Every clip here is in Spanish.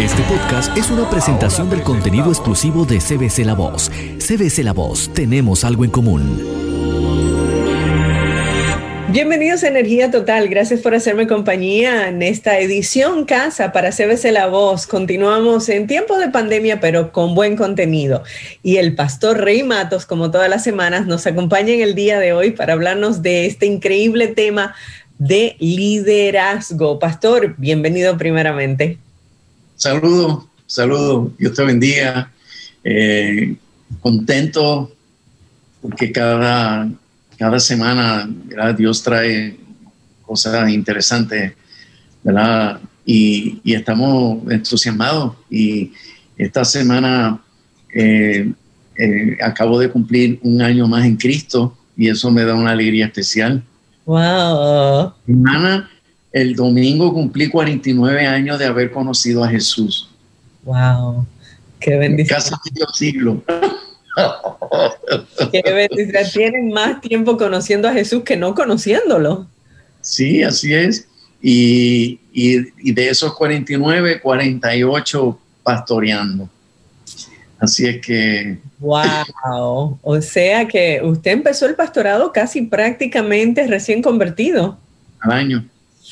Este podcast es una presentación del contenido exclusivo de CBC La Voz. CBC La Voz, tenemos algo en común. Bienvenidos a Energía Total, gracias por hacerme compañía en esta edición Casa para CBC La Voz. Continuamos en tiempos de pandemia, pero con buen contenido. Y el pastor Rey Matos, como todas las semanas, nos acompaña en el día de hoy para hablarnos de este increíble tema de liderazgo. Pastor, bienvenido primeramente. Saludos, Dios te bendiga. Contento porque cada semana, ¿verdad? Dios trae cosas interesantes, ¿verdad? Y estamos entusiasmados. Y esta semana acabo de cumplir un año más en Cristo y eso me da una alegría especial. ¡Wow! Hermana, el domingo cumplí 49 años de haber conocido a Jesús. ¡Wow! ¡Qué bendición! Casi medio siglo. ¡Qué bendición! Tienen más tiempo conociendo a Jesús que no conociéndolo. Sí, así es. Y de esos 49, 48 pastoreando. Así es que... ¡Wow! O sea que usted empezó el pastorado casi prácticamente recién convertido. Al año.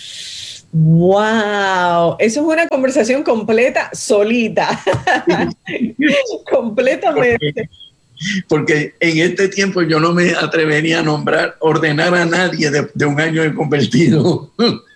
¡Wow! Eso es una conversación completa, solita. Completamente. Porque en este tiempo yo no me atrevería a ordenar a nadie de un año de convertido.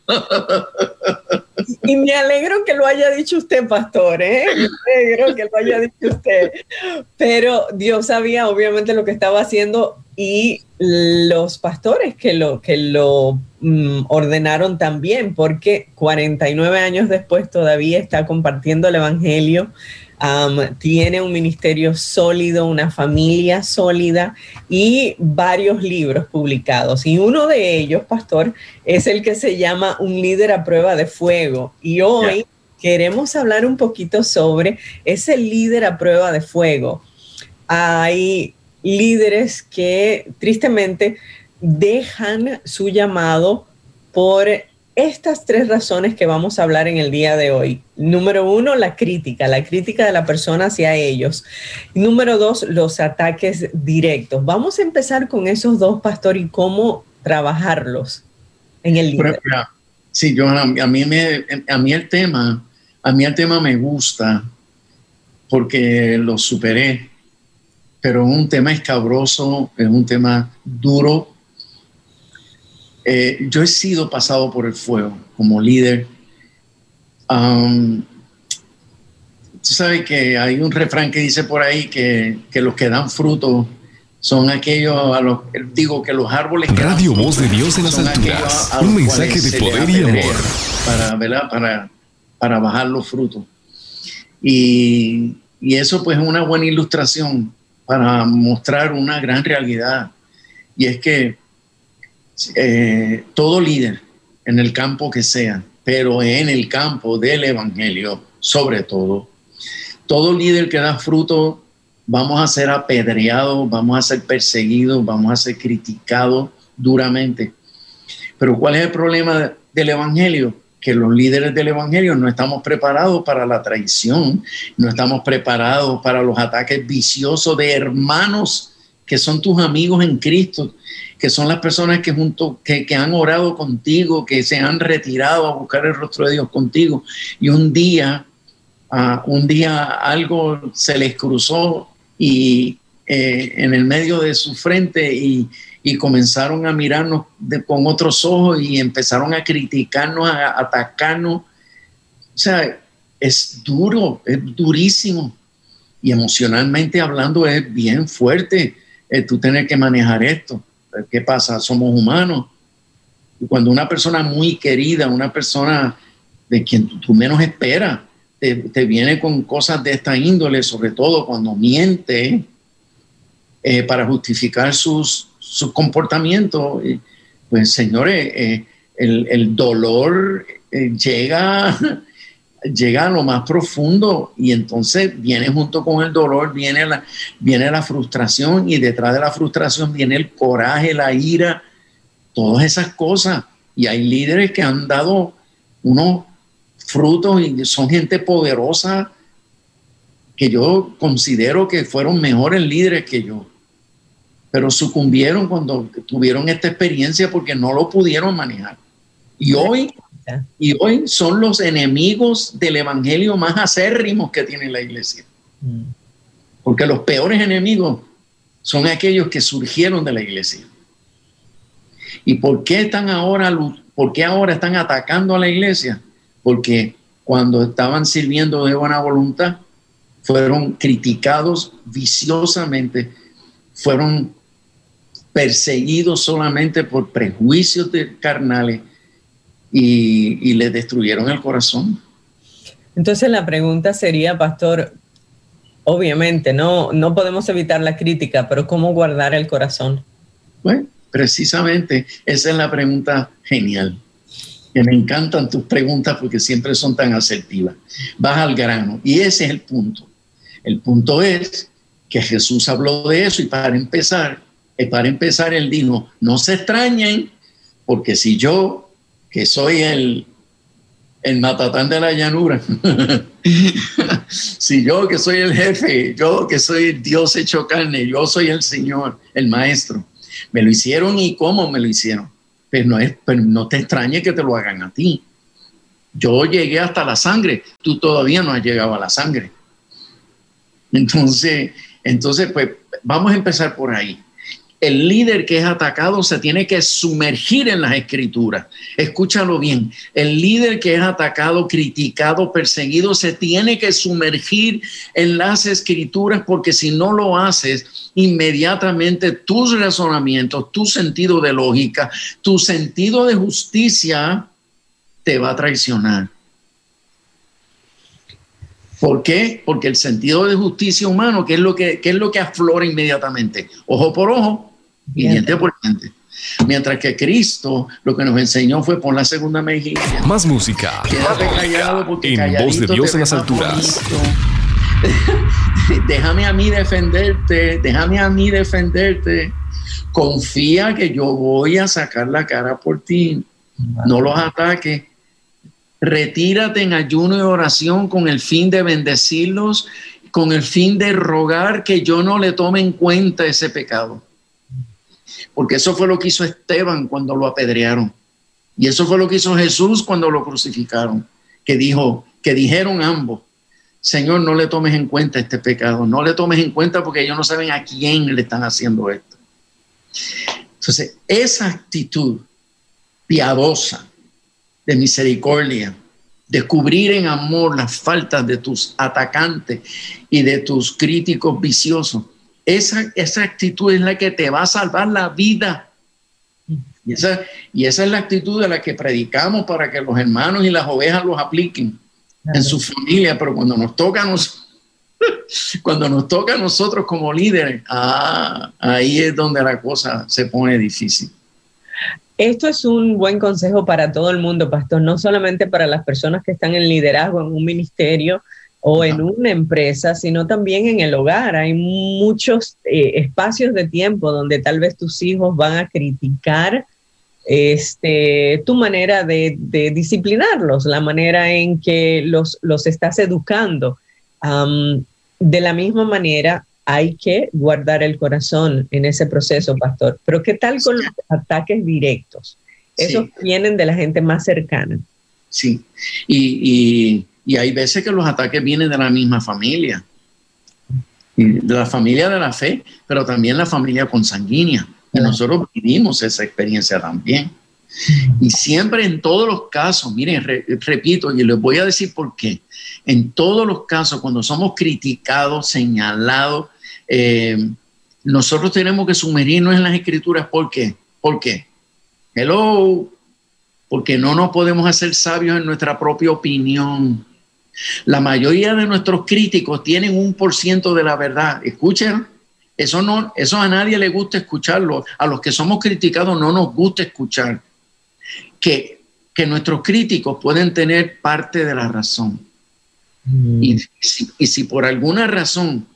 Y me alegro que lo haya dicho usted, pastor, ¿eh? Me alegro que lo haya dicho usted. Pero Dios sabía obviamente lo que estaba haciendo y los pastores que lo ordenaron también, porque 49 años después todavía está compartiendo el evangelio. Tiene un ministerio sólido, una familia sólida y varios libros publicados. Y uno de ellos, pastor, es el que se llama Un líder a prueba de fuego. Y hoy queremos hablar un poquito sobre ese líder a prueba de fuego. Hay líderes que tristemente dejan su llamado por estas tres razones que vamos a hablar en el día de hoy. Número uno, la crítica de la persona hacia ellos. Número dos, los ataques directos. Vamos a empezar con esos dos, pastor, y cómo trabajarlos en el líder. Sí, Johanna, a mí el tema me gusta porque lo superé, pero es un tema escabroso, es un tema duro. Yo he sido pasado por el fuego como líder. Tú sabes que hay un refrán que dice por ahí que los que dan fruto son aquellos que los árboles... Radio Voz de Dios en las alturas. Un mensaje de poder y amor. Para bajar los frutos. Y eso pues es una buena ilustración para mostrar una gran realidad. Y es que todo líder en el campo que sea, pero en el campo del evangelio, sobre todo líder que da fruto, vamos a ser apedreados, vamos a ser perseguidos, vamos a ser criticados duramente. Pero ¿cuál es el problema del evangelio? Que los líderes del evangelio no estamos preparados para la traición, no estamos preparados para los ataques viciosos de hermanos que son tus amigos en Cristo, que son las personas que han orado contigo, que se han retirado a buscar el rostro de Dios contigo, y un día algo se les cruzó y en el medio de su frente y comenzaron a mirarnos con otros ojos y empezaron a criticarnos, a atacarnos. O sea, es duro, es durísimo, y emocionalmente hablando es bien fuerte tú tener que manejar esto. ¿Qué pasa? Somos humanos. Y cuando una persona muy querida, una persona de quien tú menos esperas, te viene con cosas de esta índole, sobre todo cuando miente para justificar sus comportamientos, pues señores, el dolor llega a lo más profundo, y entonces viene junto con el dolor, viene la frustración, y detrás de la frustración viene el coraje, la ira, todas esas cosas. Y hay líderes que han dado unos frutos y son gente poderosa que yo considero que fueron mejores líderes que yo, pero sucumbieron cuando tuvieron esta experiencia porque no lo pudieron manejar. Y hoy son los enemigos del evangelio más acérrimos que tiene la iglesia. Porque los peores enemigos son aquellos que surgieron de la iglesia. ¿Y por qué ahora están atacando a la iglesia? Porque cuando estaban sirviendo de buena voluntad, fueron criticados viciosamente, fueron perseguidos solamente por prejuicios carnales y les destruyeron el corazón. Entonces la pregunta sería, pastor, obviamente no podemos evitar la crítica, pero ¿cómo guardar el corazón? Bueno, precisamente esa es la pregunta genial. Que me encantan tus preguntas porque siempre son tan asertivas. Vas al grano y ese es el punto. El punto es que Jesús habló de eso y para empezar él dijo, no se extrañen porque si yo, que soy el matatán de la llanura, si yo que soy el jefe, yo que soy el Dios hecho carne, yo soy el Señor, el Maestro, me lo hicieron y cómo me lo hicieron. Pero no te extrañes que te lo hagan a ti. Yo llegué hasta la sangre, tú todavía no has llegado a la sangre. Entonces, pues vamos a empezar por ahí. El líder que es atacado se tiene que sumergir en las escrituras. Escúchalo bien. El líder que es atacado, criticado, perseguido, se tiene que sumergir en las escrituras porque si no lo haces, inmediatamente tus razonamientos, tu sentido de lógica, tu sentido de justicia te va a traicionar. ¿Por qué? Porque el sentido de justicia humano, ¿qué es lo que aflora inmediatamente? Ojo por ojo y diente por diente. Mientras que Cristo lo que nos enseñó fue pon la segunda mejilla. Más música. Quédate callado porque en voz de Dios en las alturas. Déjame a mí defenderte. Confía que yo voy a sacar la cara por ti. No los ataques. Retírate en ayuno y oración con el fin de bendecirlos, con el fin de rogar que yo no le tome en cuenta ese pecado. Porque eso fue lo que hizo Esteban cuando lo apedrearon. Y eso fue lo que hizo Jesús cuando lo crucificaron. Que dijeron ambos, Señor, no le tomes en cuenta este pecado. No le tomes en cuenta porque ellos no saben a quién le están haciendo esto. Entonces, esa actitud piadosa, de misericordia, de cubrir en amor las faltas de tus atacantes y de tus críticos viciosos. Esa actitud es la que te va a salvar la vida. Y esa es la actitud de la que predicamos para que los hermanos y las ovejas los apliquen en su familia, pero cuando nos toca a nosotros como líderes, ahí es donde la cosa se pone difícil. Esto es un buen consejo para todo el mundo, pastor, no solamente para las personas que están en liderazgo en un ministerio o en una empresa, sino también en el hogar. Hay muchos espacios de tiempo donde tal vez tus hijos van a criticar tu manera de disciplinarlos, la manera en que los estás educando. De la misma manera, hay que guardar el corazón en ese proceso, pastor. Pero ¿qué tal con los ataques directos? Esos vienen de la gente más cercana. Sí, y hay veces que los ataques vienen de la misma familia, de la familia de la fe, pero también la familia consanguínea. Y nosotros vivimos esa experiencia también. Y siempre en todos los casos, miren, repito, y les voy a decir por qué. En todos los casos, cuando somos criticados, señalados, nosotros tenemos que sumergirnos en las escrituras. ¿Por qué? ¿Por qué? Porque no nos podemos hacer sabios en nuestra propia opinión. La mayoría de nuestros críticos tienen 1% de la verdad. Escuchen, eso a nadie le gusta escucharlo. A los que somos criticados no nos gusta escuchar que nuestros críticos pueden tener parte de la razón. Y si por alguna razón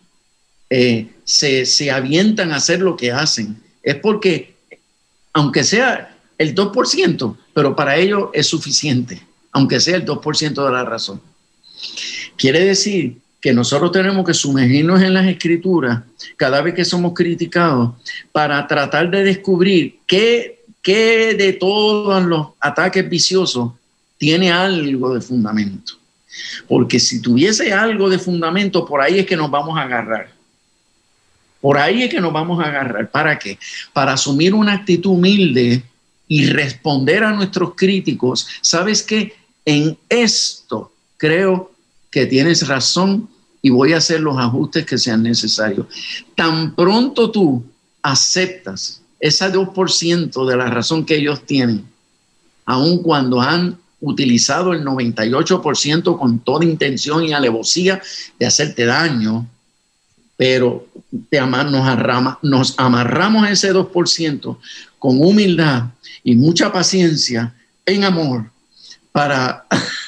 se avientan a hacer lo que hacen, es porque, aunque sea el 2%, pero para ellos es suficiente. aunque sea el 2% de la razón. Quiere decir que nosotros tenemos que sumergirnos en las Escrituras cada vez que somos criticados para tratar de descubrir qué de todos los ataques viciosos tiene algo de fundamento. Porque si tuviese algo de fundamento, por ahí es que nos vamos a agarrar. Por ahí es que nos vamos a agarrar. ¿Para qué? Para asumir una actitud humilde y responder a nuestros críticos. ¿Sabes qué? En esto creo que tienes razón y voy a hacer los ajustes que sean necesarios. Tan pronto tú aceptas ese 2% de la razón que ellos tienen, aun cuando han utilizado el 98% con toda intención y alevosía de hacerte daño, pero nos amarramos a ese 2% con humildad y mucha paciencia en amor para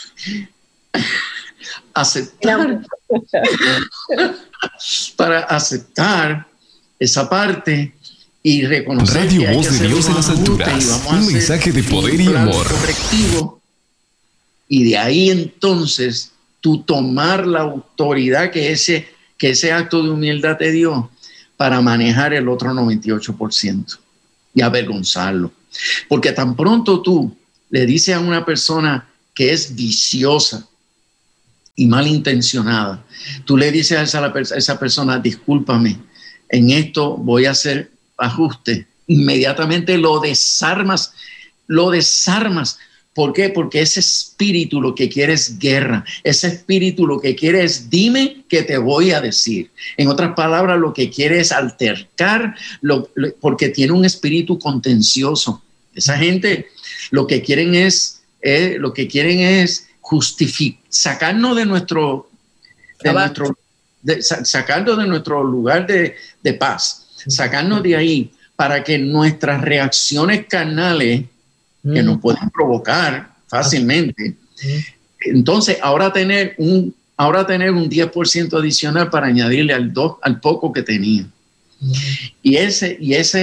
aceptar esa parte y reconocer Radio que hay Voz que de hacer Dios en unos las ajustes alturas, y vamos a un hacer mensaje de poder y un plan amor. correctivo. Y de ahí entonces tú tomar la autoridad que ese acto de humildad te dio para manejar el otro 98% y avergonzarlo. Porque tan pronto tú le dices a una persona que es viciosa y malintencionada, tú le dices a esa persona, discúlpame, en esto voy a hacer ajuste, inmediatamente lo desarmas. ¿Por qué? Porque ese espíritu lo que quiere es guerra. Ese espíritu lo que quiere es dime que te voy a decir. En otras palabras, lo que quiere es altercar, porque tiene un espíritu contencioso. Esa gente lo que quieren es sacarnos de sacarnos de nuestro lugar de paz, sacarnos de ahí para que nuestras reacciones carnales que nos pueden provocar fácilmente. Entonces, ahora tener un 10% adicional para añadirle al poco que tenía. Y ese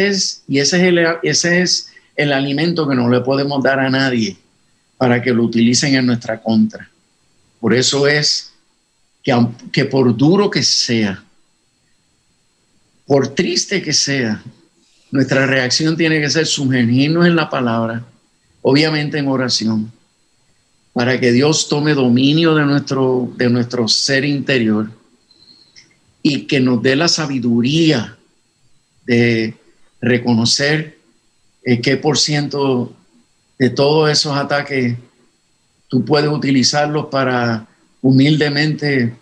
es el alimento que no le podemos dar a nadie para que lo utilicen en nuestra contra. Por eso es que por duro que sea, por triste que sea, nuestra reacción tiene que ser sumergirnos en la palabra, obviamente en oración, para que Dios tome dominio de nuestro ser interior y que nos dé la sabiduría de reconocer qué por ciento de todos esos ataques tú puedes utilizarlos para humildemente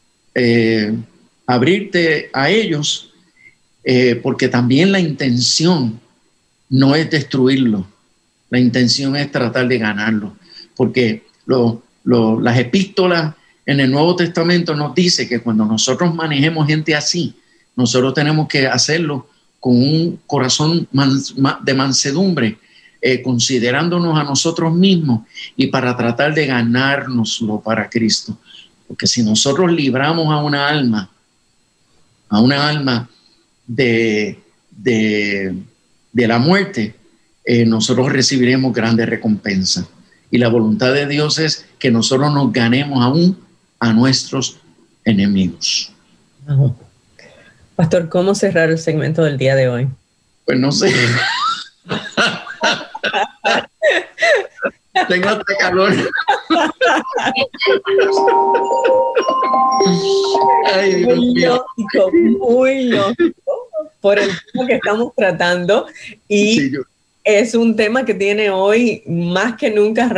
abrirte a ellos, porque también la intención no es destruirlo. La intención es tratar de ganarlo, porque las epístolas en el Nuevo Testamento nos dice que cuando nosotros manejemos gente así, nosotros tenemos que hacerlo con un corazón de mansedumbre, considerándonos a nosotros mismos y para tratar de ganárnoslo para Cristo. Porque si nosotros libramos a una alma de la muerte, nosotros recibiremos grandes recompensas. Y la voluntad de Dios es que nosotros nos ganemos aún a nuestros enemigos. Pastor, ¿cómo cerrar el segmento del día de hoy? Pues no sé. Tengo hasta calor. Ay, muy lógico por el tema que estamos tratando y sí, es un tema que tiene hoy más que nunca